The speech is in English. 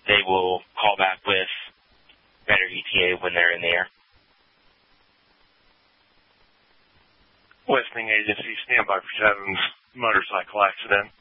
they will call back with better ETA when they're in the air. Listening agency, standby for 7's motorcycle accident.